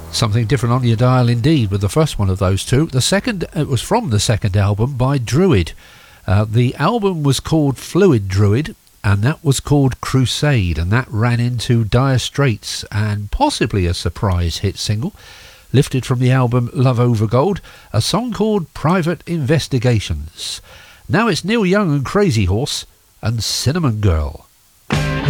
Something different on your dial indeed with the first one of those two. The second, it was from the second album by Druid. The album was called Fluid Druid, and that was called Crusade, and that ran into Dire Straits and possibly a surprise hit single, lifted from the album Love Over Gold, a song called Private Investigations. Now it's Neil Young and Crazy Horse and Cinnamon Girl.